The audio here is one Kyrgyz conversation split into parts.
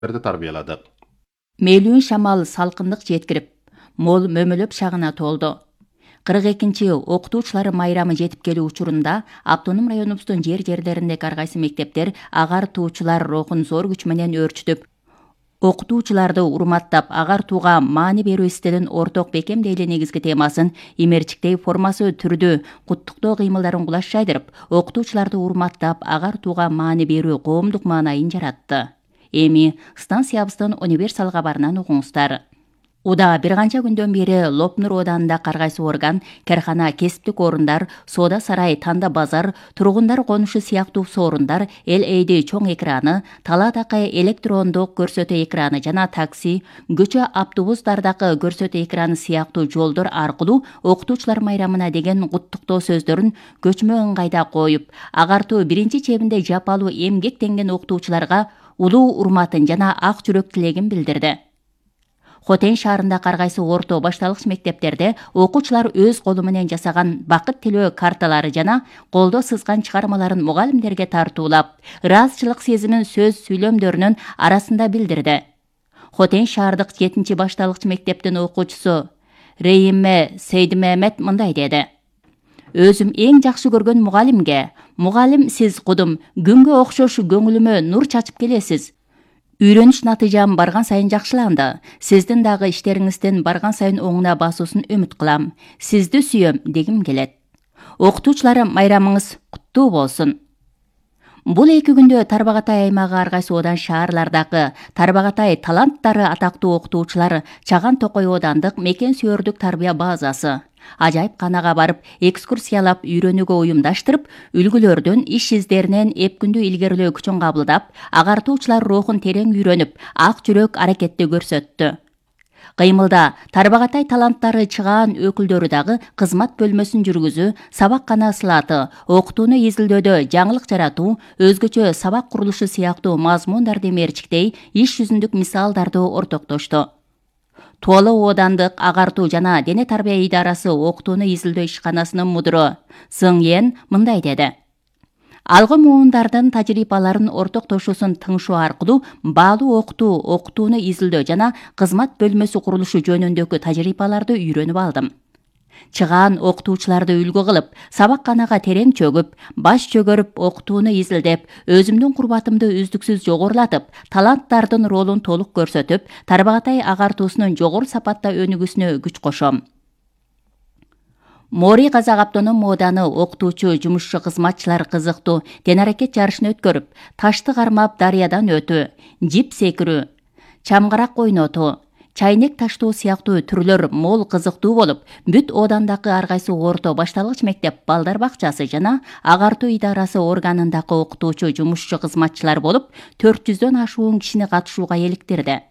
tarbiyaladık. Мейлүүн шамал салкындык жеткирип, мол мөмөлөп шагына толду. 42 окутуучулар майрамы жетип келүү учурунда автоном районубуздун жер-жерлериндеги ар кайсы мектептер агартуучулар рухун зор күч менен өөрчүтүп, окутуучуларды урматтап, агартууга маани берүү истерин орток бекемдей эле негизги темасын имерчиктей формасы түрдүү куттуктоо кыймылдарын кулаш жайдырып, окутуучуларды урматтап, агартууга маани берүү коомдук маанайын жаратты. Эми станциябыздын универсал кабарынан угуңуздар. Уда бир канча күндөн бери Лопнур оданында ар кайсы орган, кархана, кесиптик орундар, соода сарай, танда базар, тургундар конушу сыяктуу соорундар, LED чоң экраны, талаадагы электрондук көрсөтүү экраны жана такси, көчө автобустардагы көрсөтүү экраны сыяктуу жолдор аркылуу окутуучулар майрамына деген куттуктоо сөздөрүн көчмө ыңгайда коюп, агартуу биринчи чебинде жапалуу эмгектенген окутуучуларга улуу урматын жана ак жүрөк тилегин билдирди. Хотен шаарында ар кайсы орто башталгыч мектептерде окуучулар өз колу менен жасаган бакыт тилөө карталары жана колдо сызган чыгармаларын мугалимдерге тартуулап, ыраазычылык сезимин сөз сүйлөмдөрүнүн арасында билдирди. Хотен шаардык 7 башталгыч мектептин окуучусу Рейиме Сейдимемет мындай деди: Өзүм эң жакшы көргөн мугалимге, мугалим сиз кудум күнгө окшош көңүлүмө нур чачып келесиз. Үйрөнүш натыйжам барган сайын жакшыланды. Сиздин дагы иштериңиздин барган сайын оңуна басуусын үмүт кылам. Сизди сүйөм дегим келет. Окутуучулар майрамыңыз куттуу болсун. Бул 2 күндө Тарбағатай аймагы ар кайсы одан шаарлардагы Тарбағатай таланттары атактуу окутуучулар Чаган Токой одандык мекен сүйөрдүк тарбия базасы ажайып канага барып, экскурсиялап, үйрөнүүгө уюмдаштырып, үлгүлөрдүн иш издеринен эпкүндүү илгерилөө күчүн кабылдап, агартуучулар рухун терең үйрөнүп, ак жүрөк аракетти көрсөттү. Кыймылда Тарбағатай таланттары чыгаан өкүлдөрү дагы кызмат бөлмөсүн жүргүзүү, сабак кана сылаты, окутууну изилдөөдө жаңылык жаратуу, өзгөчө сабак курулушу сыяктуу мазмундарды мерчиктей, иш жүзүндүк мисалдарды ортоктошту. Туалы одандык агартуу жана дене тарбия идарасы окутууну изилдөө ишканасынын мудуру Сыңен мындай деди: Алгы муундардын тажрыйбаларын ортоктошуусун тыңшоо аркылуу баалуу окутууну изилдөө жана кызмат бөлмөсү курулушу жөнүндөгү тажрыйбаларды үйрөнүп алдым. Чыгаан окутуучуларды үлгү кылып, сабак канага терең чөгүп, баш чөгөрүп, окутууну изилдеп, өзүмдүн курбатымды үздүксүз жогорулатып, таланттардын ролун толук көрсөтүп, Тарбағатай агартуусунун жогору сапатта өнүгүүсүнө күч кошом. Мори Казак автоном ооданы окутуучу жумушчу кызматчылар кызыктуу тен-аракет жарышын өткөрүп, ташты кармап дарыядан өтүү, жип секирүү, чамгарак ойнотуу, чайнек таштоо сыяктуу түрлөр мол кызыктуу болуп, бүт оодандагы ар кайсы орто башталгыч мектеп балдар бакчасы жана агартуу идарасы органындагы окутуучу жумушчу кызматчылар болуп, 400дөн ашуун кишини катышууга эликтирди.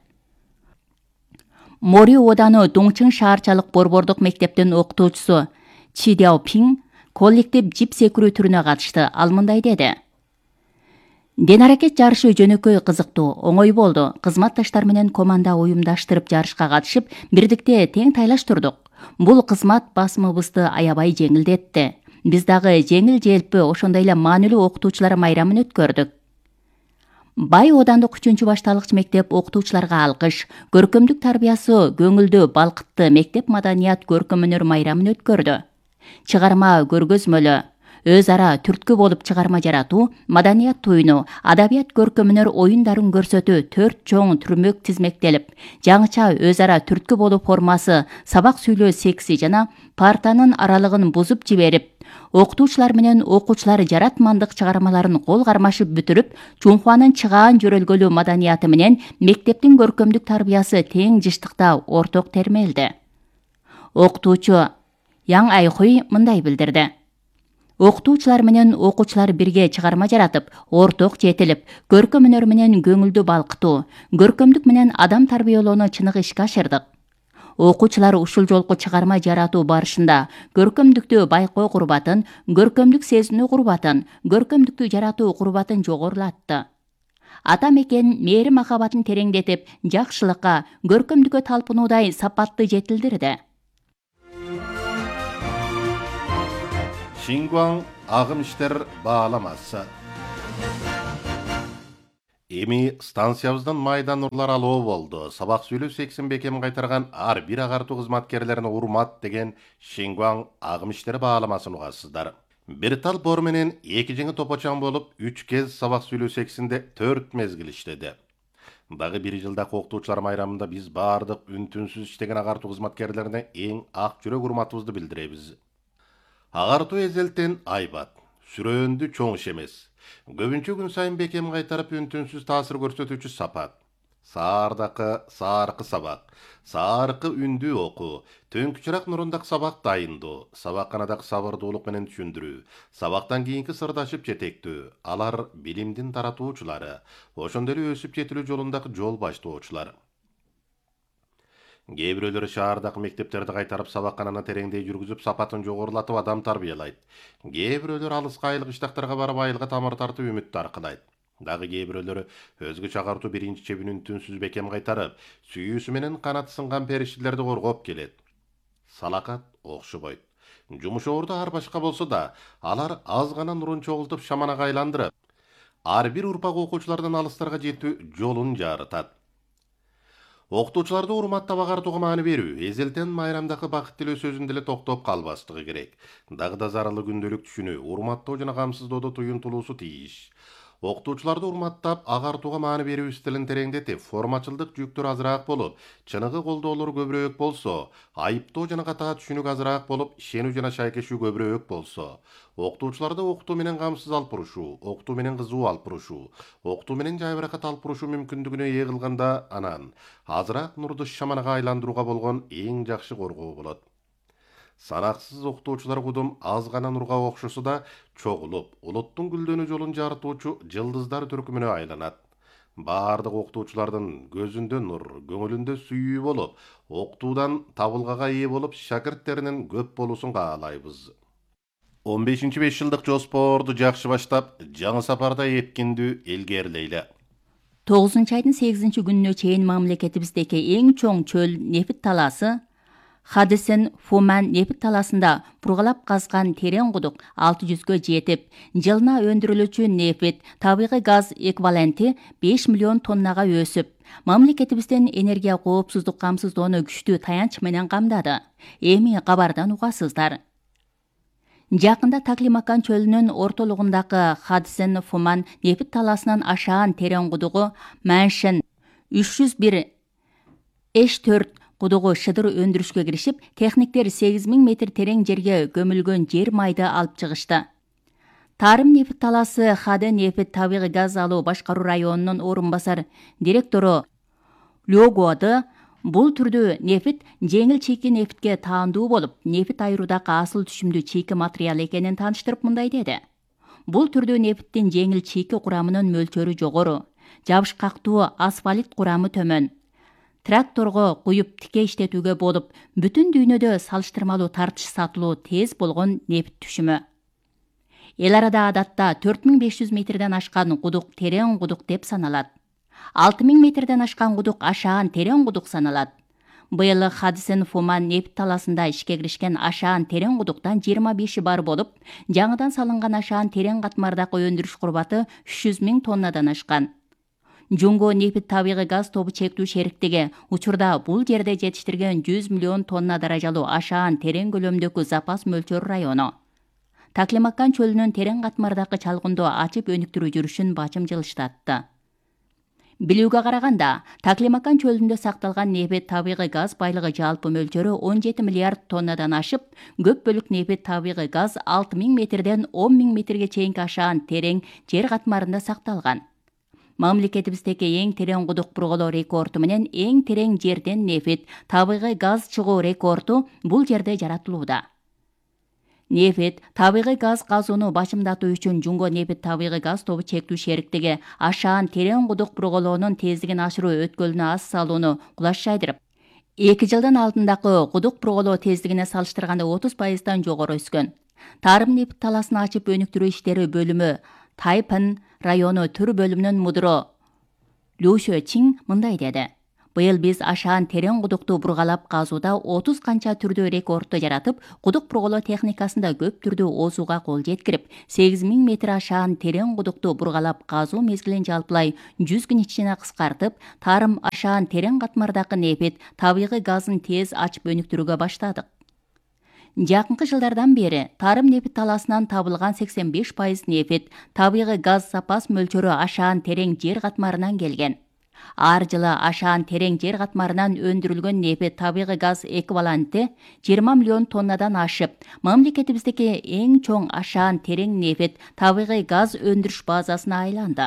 Мори ооданы Дуңчың шаарчалык борбордук мектептин окутуучусу Чи Дяопин коллектив жип секирүү түрүнө катышты. Ал мындай деди: Ден-аракет жарышы жөнөкөй кызыктуу, оңой болду. Кызматташтар менен команда уюмдаштырып жарышка катышып, бирдикте тең тайлаштырдык. Бул кызмат басымыбызды аябай жеңилдетти. Биз дагы жеңил-желпи, ошондой эле маанилүү окутуучулар майрамын өткөрдүк. Бай оодандык 3 башталгыч мектеп окутуучуларга алкыш, көркөмдүк тарбиясы көңүлдүү балкытты мектеп маданият көркөм өнөр майрамын өткөрдү. Чыгарма көргөзмөлө, өз ара түрткү болуп чыгарма жаратуу, маданият туюну, адабият көркөм өнөр оюндарын көрсөтүү 4 чоң түрмөк тизмектелип, жаңыча өз ара түрткү болуу формасы, сабак сүйлөө секси жана партанын аралыгын бузуп жиберип, окутуучулар менен окуучулар жаратмандык чыгармаларын кол кармашып бүтүрүп, Чунхуанын чыгаан жөрөлгөлүү маданияты менен мектептин көркөмдүк тарбиясы тең жыштыкта орток термелди. Окутуучу Яң Айхуй мындай билдирди: Окутуучулар менен окуучулар бирге чыгарма жаратып, орток жетилип, көркөм өнөр менен көңүлдү балкытуу, көркөмдүк менен адам тарбиялоону чыныгы ишке ашырдык. Окуучулар ушул жолку чыгарма жаратуу барышында көркөмдүктү байкоо курбатын, көркөмдүк сезинүү курбатын, көркөмдүктү жаратуу курбатын жогорулатты. Ата мекен мээрим махабатын тереңдетип, жакшылыкка, көркөмдүккө талпынуудай сапатты жетилдирди. Шингуан агым иштер бааламасы. Эми станциябыздан майдан урлар алуу болду. Сабак сүйлөп 80 бекем кайтарган ар бир агартуу кызматкерлерине урмат деген Шингуаң агым иштери бааламасын угасыздар. Бир тал бор менен эки жеңи топочаң болуп, 3 кез сабак сүйлөө сексинде 4 мезгил иштеди. Дагы бир жылдак окутуучулар майрамында биз бардык үн-түнсүз иштеген агартуу кызматкерлерине эң ак жүрөк урматыбызды билдиребиз. Агартуу эзелтен айбат, сүрөөндү чоң иш эмес. Көбүнчө күн сайын бекем кайтарып үн-түнсүз таасир көрсөтүүчү сапат. Сааркы сабак, сааркы үндүү окуу, түнкү чырак нурундак сабак дайындоо, сабакканадак сабырдуулук менен түшүндүрүү, сабактан кийинки сырдашып жетектөө, алар билимдин таратуучулары, ошондой эле өсүп жетилүү жолундагы жол баштоочулар. Кээ бирөөлөрү шаардагы мектептерди кайтарып сабаккананы тереңдей жүргүзүп сапатын жогорулатып адам тарбиялайт. Кээ бирөөлөр алыска айыл кыштактарга барып айылга тамыр тартып үмүттү аркылайт. Дагы кээ бирөөлөрү өзгөчө агартуу биринчи чебин үн-түнсүз бекем кайтарып, сүйүүсү менен канаты сынган периштелерди коргоп келет. Салакат окшобойт. Жумушоорду ар башка болсо да, алар аз гана нурун чогултуп шаманага айландырып, ар бир урпак окуучулардан алыстарга жетүү жолун жарытат. Окутуучуларды урматтап агартууга маани берүү, эзелтен майрамдагы бакыт тилөө сөзүндө эле токтоп калбастыгы керек. Дагы да зарылы күндөлүк түшүнүү, урматтоо жана камсыздоодо туюнтулуусу тийиш. Окутуучуларды урматтап агартууга маани берүү стилин тереңдетип, формачылдык жүктөр азыраак болуп, чыныгы колдоолор көбүрөөк болсо, айыптоо жана катаа түшүнүк азыраак болуп, ишенүү жана шайкешүү көбүрөөк болсо, окутуучуларды окутуу менен камсыз алып бурушуу, окутуу менен кызуу алып бурушуу, окутуу менен жайбыракат алып бурушуу мүмкүндүгүнө ээ кылганда анан азыраак нурду шаманага айландырууга болгон эң жакшы коргоо болот. Санаксыз окутуучулар кудум аз гана нурга окшосо да чогулуп, улуттун гүлдөнүү жолун жарытуучу жылдыздар түркүмүнө айланат. Бардык окутуучулардын көзүндө нур, көңүлүндө сүйүү болуп, окутуудан табылгага ээ болуп, шакирттеринин көп болуусун каалайбыз. 15-ci 5 жылдык жоспорду жакшы баштап, жаңы сапарда эткиндүү илгерилейле. 9 айдын 8 күнүнө чейин мамлекетибиздеги эң чоң чөл нефит талаасы Хадисен Фуман нефит таласында пургалап казган терең кудук 600гө жетип, жылына өндүрүлүүчү нефит табигый газ эквиваленти 5 миллион тоннага өсүп, мамлекетибиздин энергия коопсуздук камсыздоону күчтүү таянч менен камдады. Эми кабардан угасыздар. Жакында Таклимакан чөлүнүн ортолугундагы Хадисен Фуман нефит таласынан ашаан терең кудугу Маншен 301 Эш-4 кудугу шыдыр өндүрүшкө киришип, техниктер 8000 метр терең жерге көмүлгөн жер майды алып чыгышты. Тарым нефит таласы Хаде нефит табигый газ алуу башкаруу районунун орун басар директору Лёгуады бул түрдүү нефит жеңил чийки нефитке таандуу болуп, нефит айыруудагы асыл түшүмдүү чийки материал экенин тааныштырып мындай деди. Бул түрдүү нефиттин жеңил чийки курамынын мөлчөрү жогору, жабышкактуу асфалт курамы төмөн. Тракторго куюп тике иштетүүгө болуп, бүтүн дүйнөдө салыштырмалуу тартыш сатылуу тез болгон нефит түшүмү. Эл арада адатта 4500 метрден ашкан кудук терең кудук деп саналат. 6000 метрден ашкан кудук ашаан терең кудук саналат. Быйыл Хадисен Фуман нефит таласында ишке киришкен ашаан терең кудуктан 25 бар болуп, жаңыдан салынган ашаан терең катмардагы өндүрүш курбаты 300 000 тоннадан ашкан. Жунго нефит табигый газ тобу чектүү шериктиги учурда бул жерде жетиштирген 100 миллион тонна даражалуу ашаан терең көлөмдөгү запас мөлчөр району. Таклимакан чөлүнүн терең катмардагы чалгындоо ачып өнүктүрүү жүрүшүн бачым жылыштатты. Билүүгө караганда, Таклимакан чөлүндө сакталган нефит табигый газ байлыгы жалпы мөлчөрү 17 миллиард тоннадан ашып, көп бөлүк нефит табигый газ 6000 метрден 10 000 метрге чейинки ашаан терең жер катмарында сакталган. Мамлекетибиздеги эң терең кудук бурголоо рекорду менен эң терең жерден нефит табигый газ чыгуу рекорду бул жерде жаратылууда. Нефит табигый газ казууну бачымдатуу үчүн Жунго нефит табигый газ тобу чектүү шериктиги ашаан терең кудук бурголоонун тездигин ашыруу өткөлүнө аз салууну кулаш жайдырып, 2 жылдын алдындагы кудук бурголоо тездигине салыштырганда 30% жогору өскөн. Тарым нефит таласын ачып өнүктүрүү иштери бөлүмү Тайпын району төр бөлүмүнүн мудуру Лю Шөчин мындай деди. Быйыл биз ашаан терең кудукту бургалап казууда 30 канча түрдүү рекордду жаратып, кудук бурголоо техникасында көп түрдүү оозууга кол жеткирип, 8000 метр ашаан терең кудукту бургалап казуу мезгилин жалпылай 100 күн ичине кыскартып, тарым ашаан терең катмардагы нефит, табигый газын тез ачып өнүктүрүүгө баштадык. Жакынкы жылдардан бери тарым нефит талаасынан табылган 85% нефит, табигый газ запас мөлчөрү ашаан терең жер катмарынан келген. Ар жылы ашаан терең жер катмарынан өндүрүлгөн нефит табигый газ эквиваленти 20 миллион тоннадан ашып, мамлекетибиздеги эң чоң ашаан терең нефит табигый газ өндүрүш базасына айланды.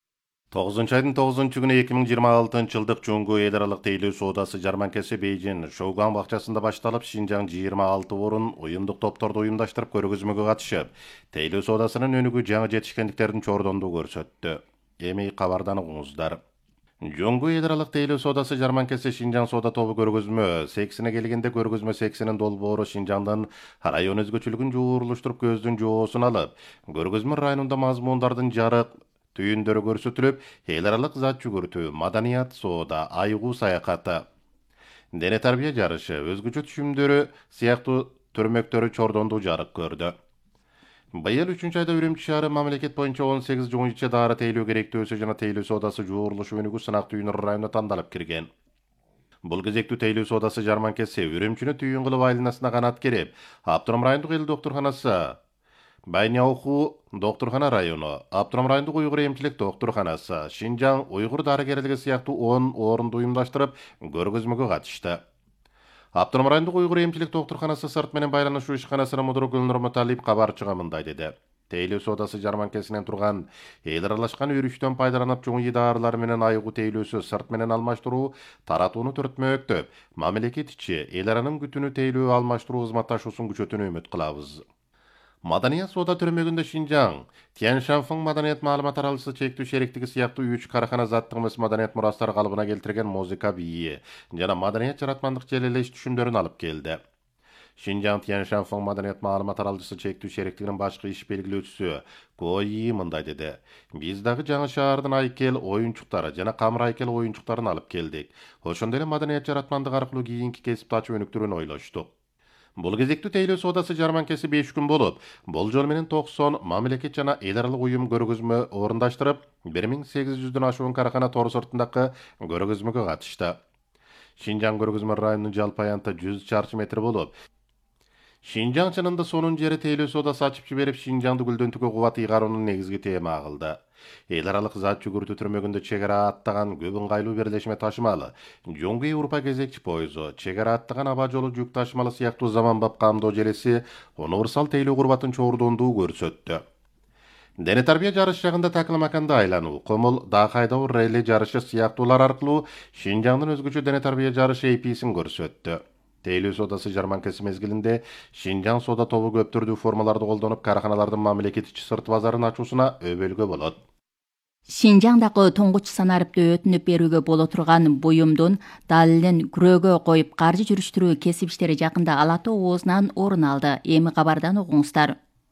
9 айдын 9 күнү 2026 жылдык Жоңгу эл аралык тейлөө соодасы жарманкеси Бейжин Шоуган бакчасында башталып, Шинжаң 26 орун уюмдук топторду уюмдаштырып көргөзмөгө катышып, тейлөө соодасынын өнүгүү жаңы жетишкендиктерин чордондуу көрсөттү. Эми кабардан угуңуздар. Жоңгу эл аралык тейлөө соодасы жарманкеси Шинжаң соода тобу көргөзмө сексине келгенде көргөзмө сексинин долбоору Шинжаңдын район өзгөчөлүгүн жуурлуштуруп көздүн жоосун алып, көргөзмө районунда мазмундардын жарык түйүндөрү көрсөтүлүп, эл аралык зат жүгүртүү, маданият, соода, айгуу саякаты, дене тарбия жарышы, өзгөчө түшүмдөрү сыяктуу төрмөктөрү чордондуу жарык көрдү. Быйыл 3 айда Үрүмчү шаары мамлекет боюнча 18 жуңучча дары тейлөө керектөөсү жана тейлөө соодасы жуурулушу өнүгүү сынак түйүнү районуна тандалып кирген. Бул кезектүү тейлөө соодасы жарманкеси Үрүмчүнү түйүн кылып айланасына канат керип, Аптурам райондук эл доктурханасы, Байняуху доктурхана району, Аптурам райондук уйгур эмчилик доктурханасы, Шинжаң уйгур дарыгерлиги сыяктуу 10 орунду уюмдаштырып, көргөзмөгө катышты. Аптурам райондук уйгур эмчилик доктурханасы сырт менен байланышуу ишканасынын мудуру Гүлнур Муталип кабарчыга мындай деди. Тейлөө соодасы жарманкесинен турган эл аралашкан өрүштөн пайдаланып чоң дарылар менен айгуу тейлөөсү сырт менен алмаштыруу, таратууну төртмөктөп, мамлекет ичи эл аранын күтүнү тейлөө алмаштыруу кызматташуусун күчөтүүнү үмүт кылабыз. Маданият соода төрмөгүндө Шинжаң, Тяньшанфың маданият маалымат таралышы чектүү шериктиги сыяктуу 3 карахана заттык эмес маданият мурастары калыбына келтирген музыка бийи жана маданият жаратмандык желелеш түшүмдөрүн алып келди. Шинжаң Тяньшанфың маданият маалымат таралышы чектүү шериктигинин башкы иш белгилөөчүсү Кои мындай деди. Биз дагы жаңы шаардын айкел оюнчуктары жана камыр айкел оюнчуктарын алып келдик. Ошондой эле маданият жаратмандык аркылуу кийинки кесипти ачып өнүктүрүүнү ойлоштук. Бул кезектүү тейлөө соодасы жарманкеси 5 күн болуп, бул жол менен 90 мамлекет жана эл аралык уюм көргөзмө орундаштырып, 1800дөн ашуун карахана тор сыртындагы көргөзмөгө катышты. Шинжаң көргөзмө районунун жалпы аянты 100 чарчы метр болуп, Шинжаң чынында сонун жери тейлөө соодасы ачып жиберип, Шинжаңды гүлдөнтүүгө кубат ыйгаруунун негизги тема кылды. Эл аралык зат жүгүртүү түрмөгүндө чек ара аттаган көп ыңгайлуу берлешме ташымалы, Жоңгу Европа кезекчи пойызу, чек ара аттаган аба жолу жүк ташымалы сыяктуу заманбап камдоо желеси универсал тейлөө курбатын чордондуу көрсөттү. Дене тарбия жарыш жагында такылмаканда айлануу, комул да кайдоо реле жарышы сыяктуулар аркылуу Шинжаңдын өзгөчө дене тарбия жарышы эписин көрсөттү. Тейлөө соодасы жарманкеси мезгилинде Шинжаң соода тобу көп түрдүү формаларды колдонуп, караханалардын мамлекет ичи сырт базарын ачуусуна өбөлгө болот. Шинжаңдагы тоңгуч санарыпты өтүнүп берүүгө боло турган буюмдун далилин күрөөгө коюп каржы жүрүштүрүү кесип иштери жакында Ала Тоо оозунан орун алды. Эми кабардан угуңуздар.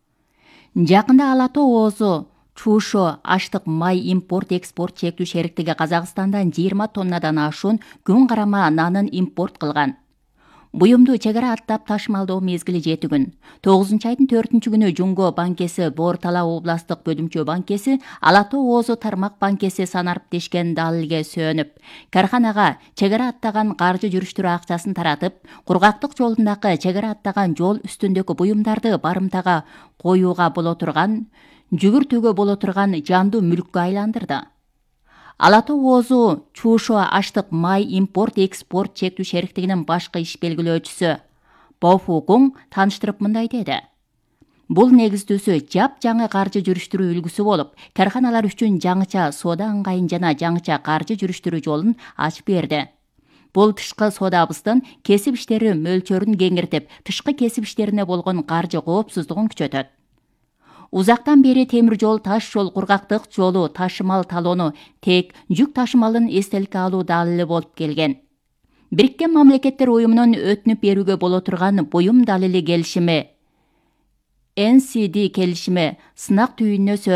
Жакында Ала Тоо оозу Чушо аштык май импорт-экспорт чектүү шериктиги Казакстандан 20 тоннадан ашуун күн карама нанын импорт кылган. Буюмду чек ара аттап ташымалдоо мезгили 7 күн. 9 айдын 4 күнү Жумго банкеси, Боор Тала областык бөлүмчө банкеси, Ала Тоо оозу тармак банкеси санарып дешкен далилге сөөнүп, карханага чек ара аттаган каржы жүрүштүрүү акчасын таратып, кургактык жолундагы чек ара аттаган жол үстүндөгү буюмдарды барымтага коюуга боло турган, жүгүртүүгө боло турган жандуу мүлккө айландырды. Ала Тоо оозу Чушо аштык май импорт-экспорт чектүү шериктигинин башкы иш белгилөөчүсү Бофу Куң тааныштырып мындай деди. Бул негиздүүсү жап-жаңы каржы жүрүштүрүү үлгүсү болуп, карханалар үчүн жаңыча соода ыңгайын жана жаңыча каржы жүрүштүрүү жолун ачып берди. Бул тышкы соодабыздын кесип иштери мөлчөрүн кеңиртип, тышкы кесип иштерине болгон каржы коопсуздугун күчөтөт. Узактан бери темир жол, таш жол, кургактык жолу, ташымал талону тек жүк ташымалын эстеликке алуу далили болуп келген. Бириккен Мамлекеттер Уюмунун өтүнүп берүүгө боло турган буюм далили келишими NCD келишими сынак түйүнүнө сөөнүп,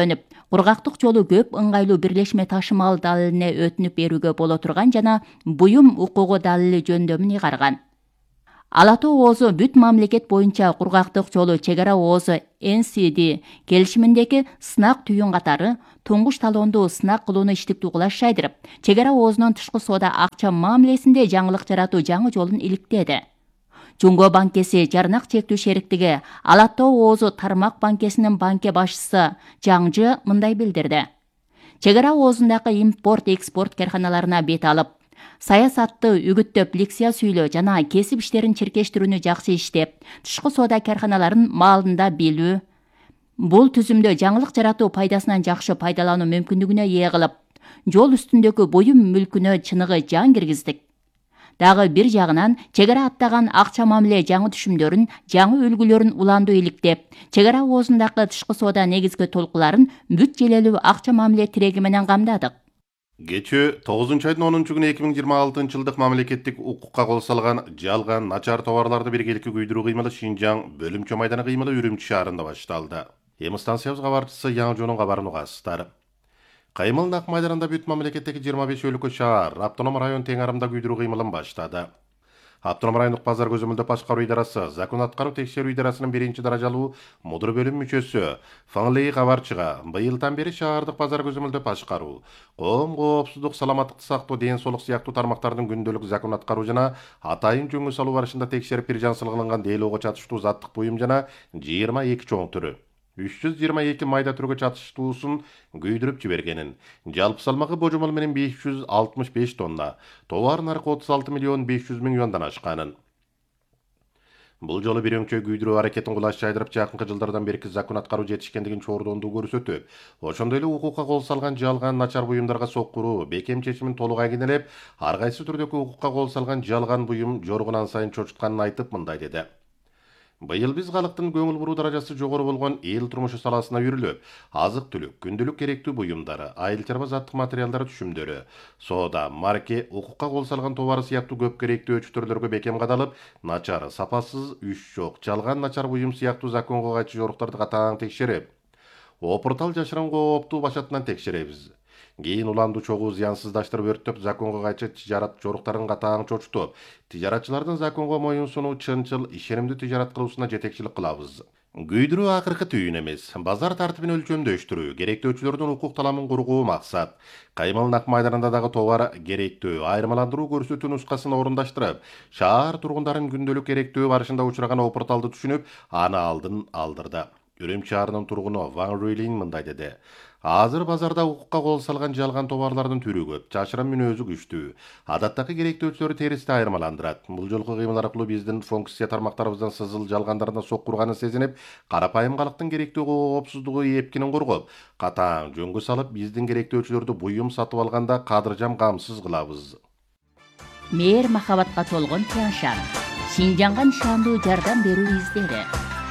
Кургактык жолу көп ыңгайлуу бирлешме ташымал далилине өтүнүп берүүгө боло турган жана буюм укугу далили жөндөмүн ыйгарган. Ала Тоо ООЗу бүт мамлекет боюнча кургактык жолу чек ара ООЗу NCD келишиминдеги сынак түйүн катары туңгуш талоонду сынак кылууну иштиктүү кылаш жайдырып, чек ара ООЗунун тышкы соода акча мамилесинде жаңылык жаратуу жаңы жолун иликтеди. Жумго банкеси жарнак чектүү шериктиги Ала Тоо ООЗу тармак банкесинин банке башчысы Жаңжы мындай билдирди. Чек ара ООЗундагы импорт-экспорт карханаларына бет алып, саясатты үгүттөп лекция сүйлөө жана кесип иштерин чиркештирүүнү жакшы иштеп, тышкы соода карханаларын маалында билүү, бул түзүмдө жаңылык жаратуу пайдасынан жакшы пайдалануу мүмкүндүгүнө ээ кылып, жол үстүндөгү буюм мүлкүнө чыныгы жан киргиздик. Дагы бир жагынан чек ара аттаган акча мамиле жаңы түшүмдөрүн, жаңы үлгүлөрүн уландуу иликтеп, чек ара ООЗундагы тышкы соода негизги толкуларын бүт желелүү акча мамиле тиреги менен камдадык. Кечээ 9 айдын 10 күнү 2026 жылдык мамлекеттик укукка кол салган жалган начар товарларды биргеликке күйдүрүү кыймылы Шинжаң бөлүмчө майданы кыймылы Үрүмчү шаарында башталды. Эми станциябыз кабарчысы Яңжонун кабарын угасыздар. Кыймыл Нак майданында бүт мамлекеттеги 25 өлкө шаар, автоном район тең арымда күйдүрүү кыймылын баштады. Автоном райондук базар көзөмөлдөө башкаруу идарасы, закон аткаруу текшерүү идарасынын 1-даражалуу мудур бөлүм мүчөсү Фаңлей кабарчыга быйылдан бери шаардык базар көзөмөлдөө башкаруу, коом коопсуздук, саламаттыкты сактоо, ден соолук сыяктуу тармактардын күндөлүк закон аткаруу жана атайын жөнгө салуу барышында текшерип бир жансылыгын дейлоого чатыштуу заттык буюм жана 22 чоң түрү 322 майда түргө чатыштуусун күйдүрүп жибергенин, жалпы салмагы божомол менен 565 тонна, товар наркы 36 миллион 500 миң юандан ашканын. Бул жолу бир өңчө күйдүрүү аракетин кулаш жайдырып, жакынкы жылдардан берки закон аткаруу жетишкендигин чоордоондуу көрсөтүп, ошондой эле укукка кол салган жалган начар буюмдарга соккуруу, бекем чечимин толук агинелеп, ар кайсы түрдөгү укукка кол салган жалган буюм жоргунан сайын чочутканын айтып мындай деди. Быйыл биз калктын көңүл буруу даражасы жогору болгон эл турмушу саласына үрүлүп, азык-түлүк, күндүлүк керектүү буюмдары, айыл чарба заттык материалдары түшүмдөрү, соода, марке, укукка кол салган товары сыяктуу көп керектүү өчүттөрлөргө бекем кадалып, начар, сапасыз, үч жок, жалган начар буюм сыяктуу законго кайчы жоруктарды катаң текшерип, опуртал жашырын кооптуу башатынан текшеребиз. Кийин уланду чогуу зыянсыздаштырып өрттөп, законго кайчы тижарат жоруктарын катаң чочутуп, тижаратчылардын законго моюнсунуу, чынчыл, ишенимдүү тижарат кылуусуна жетекчилик кылабыз. Күйдүрүү акыркы түйүн эмес, базар тартибин өлчөмдөштүрүү, керектөөчүлөрдүн укук таламын кургуу максат. Кыймыл Нак майданында дагы товар керектөө, айырмаландыруу көрсөтүү нускасын орундаштырып, шаар тургундарын күндөлүк керектөө барышында учураган опурталды түшүнүп, аны алдын алдырды. Үрүмчү шаарынын тургуну Ван Руйлин мындай деди. Азыр базарда укукка кол салган жалган товарлардын түрү көп, жашырын мүнөзү күчтүү. Адаттагы керектөөчүлөрү теристе айырмаландырат. Бул жолку кыймыл аркылуу биздин функция тармактарыбыздын сызыл жалгандарына соккурганын сезинип, карапайым калктын керектүү коопсуздугу эпкинин коргоп, катаң жөнгө салып, биздин керектөөчүлөрдү буюм сатып алганда кадыржам камсыз кылабыз. Мээр махабатка толгон Тяншан, Шинжаңга нишандуу жардам берүү издери.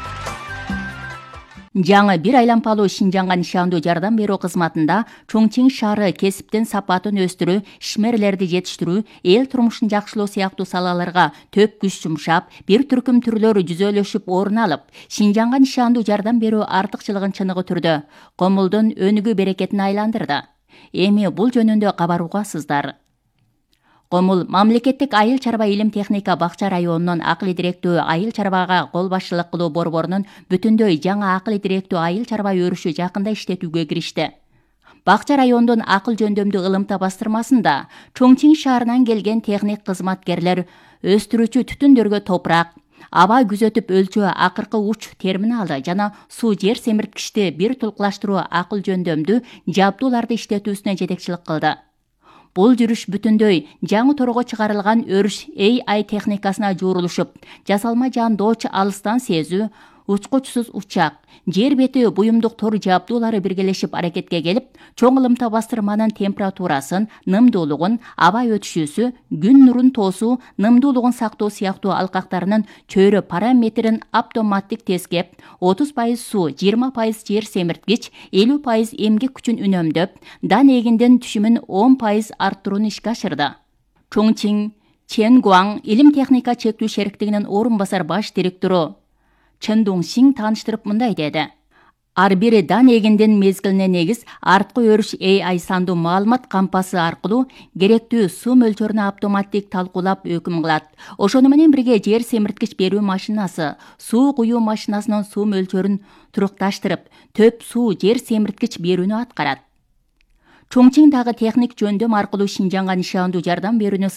Жаңы бир айлампалуу Шинжаңга нишандуу жардам берүү кызматында Чоңчиң шаары кесиптин сапатын өстүрүү, ишмерлерди жетиштирүү, эл турмушун жакшылоо сыяктуу салаларга төп күч жумшап, бир түркүм түрлөрү жүзөлөшүп орун алып, Шинжаңга нишандуу жардам берүү артыкчылыгын чыныгы түрдө комулдун өнүгүү берекетин айландырды. Эми бул жөнүндө кабар угасыздар. Комул мамлекеттик айыл чарба илим техника бакча районунун акыл директүү айыл чарбага кол башчылык кылуу борборунун бүтүндөй жаңы акыл директүү айыл чарба өрүшү жакында иштетүүгө киришти. Бакча райондун акыл жөндөмдүү ылымта бастырмасында Чоңчиң шаарынан келген техник кызматкерлер өстүрүүчү түтүндөргө топурак, аба күзөтүп өлчөө акыркы уч терминалды жана суу жер семирткичти бир тулкулаштыруу акыл жөндөмдүү жабдууларды иштетүүсүнө жетекчилик кылды. Бул жүрүш бүтүндөй жаңы торго чыгарылган өрүш AI техникасына жуурулушуп, жасалма жандооч алыстан сезүү, учкучсуз учак, жер бети буюмдук тор жабдуулары биргелешип аракетке келип, чоң ылымта бастырманын температурасын, нымдуулугун, аба өтүшүүсү, күн нурун тоосуу, нымдуулугун сактоо сыяктуу алкактарынын чөйрө параметрин автоматтик тескеп, 30% суу, 20% жер семирткич, 50% эмгек күчүн үнөмдөп, дан эгиндин түшүмүн 10% арттырууну ишке ашырды. Чоңчиң Ченгуаң илим техника чектүү шериктигинин орун басар баш директору Чындуң Сиң тааныштырып мындай деди. ар бир дан эгиндин мезгилине негиз арткы өрүш AI сандуу маалымат кампасы аркылуу керектүү суу мөлчөрүнө автоматтик талкуулап өкүм кылат. Ошону менен бирге жер семирткич берүү машинасы суу куюу машинасынын суу мөлчөрүн турукташтырып, төп суу жер семирткич берүүнү аткарат. Чоңчиң дагы техник жөндөм аркылуу Шинжаңга нишандуу жардам берүүнү